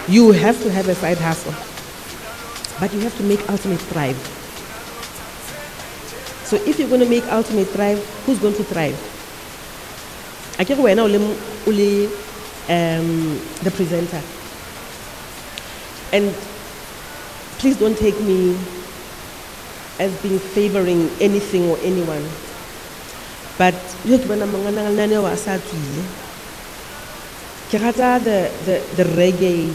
You have to have a side hustle, but you have to make Ultimate thrive. So if you're going to make Ultimate thrive, who's going to thrive? I can't go now, the presenter. And please don't take me as being favoring anything or anyone. But the reggae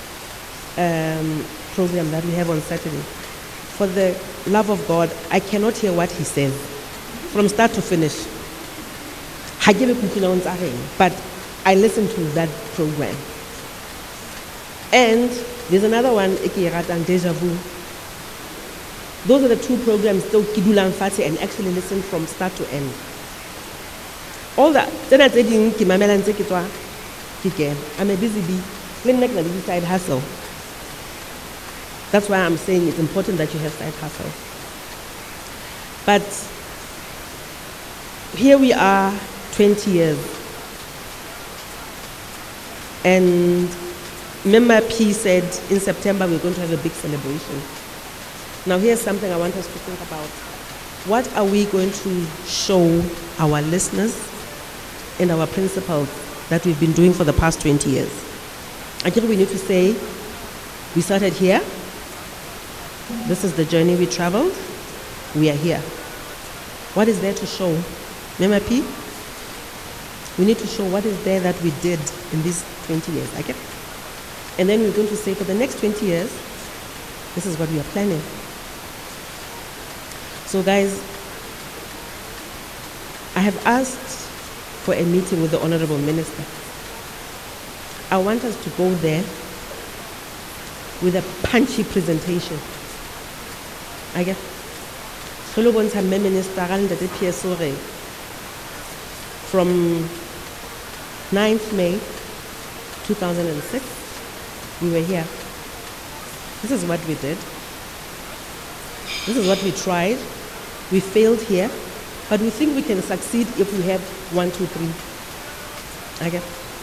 program that we have on Saturday. For the love of God, I cannot hear what he says from start to finish. But I listen to that program. And there's another one, Deja Vu. Those are the two programs that Kidulan Fati and actually listen from start to end. All that, then I said, I'm a busy bee. Let me side hustle. That's why I'm saying it's important that you have side hustle. But here we are, 20 years. And Member P said in September we're going to have a big celebration. Now here's something I want us to think about. What are we going to show our listeners and our principals that we've been doing for the past 20 years? I think we need to say, we started here. This is the journey we traveled. We are here. What is there to show? Member P? We need to show what is there that we did in these 20 years. Okay? And then we're going to say for the next 20 years, this is what we are planning. So guys, I have asked for a meeting with the Honorable Minister. I want us to go there with a punchy presentation. I guess. From 9th May 2006, we were here. This is what we did. This is what we tried. We failed here, but we think we can succeed if we have 1, 2, 3. Okay.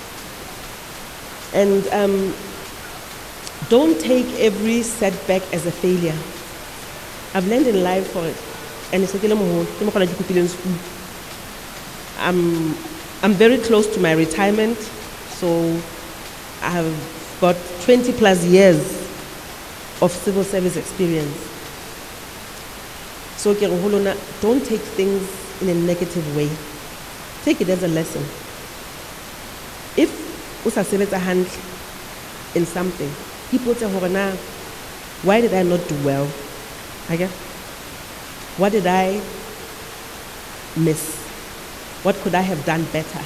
And don't take every setback as a failure. I've learned in life for it. And it's I'm very close to my retirement, so I have got 20 plus years of civil service experience. So don't take things in a negative way. Take it as a lesson. If usasebetsa hand in something, people say, why did I not do well? Okay? What did I miss? What could I have done better?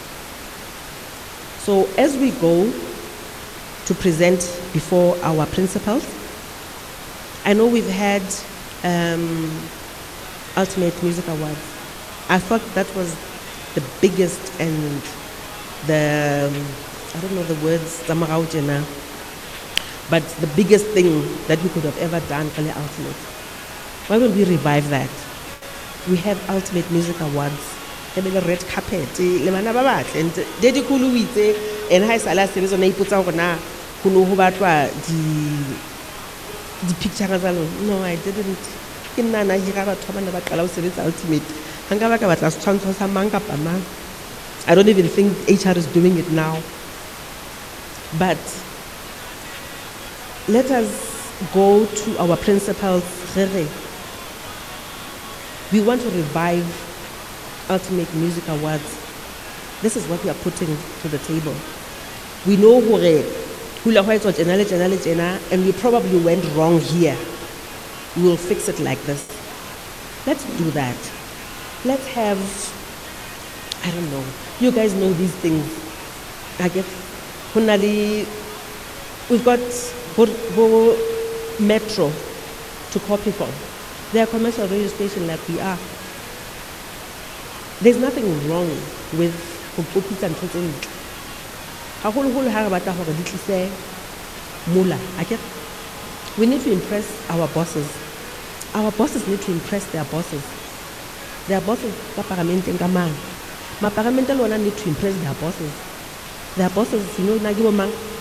So as we go to present before our principals, I know we've had Ultimate Music Awards. I thought that was the biggest and the, I don't know the words, but the biggest thing that we could have ever done for the Ultimate. Why don't we revive that? We have Ultimate Music Awards. The red carpet, and Dedi Kuluite, and High Salah series on Iputana, Kunuhubatwa, the picture. No, I didn't. In Nana, he got a Toman about Kalau series Ultimate. I don't even think HR is doing it now. But let us go to our principals. We want to revive Ultimate Music Awards. This is what we are putting to the table. We know and we probably went wrong here. We will fix it like this. Let's do that. Let's have, I don't know, you guys know these things. I guess we've got Metro to copy from. They're a commercial radio station like we are. There's nothing wrong with Pupita and Totin. We need to impress our bosses. Our bosses need to impress their bosses. Their bosses, my parliamental one need to impress their bosses. Their bosses,